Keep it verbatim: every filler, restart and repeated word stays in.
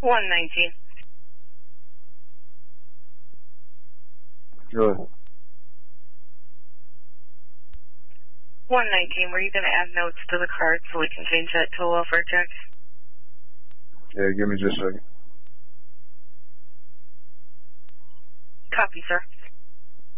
one nineteen. Go ahead. one nineteen, were you going to add notes to the card so we can change that to a welfare check? Yeah, give me just a second. Copy, sir.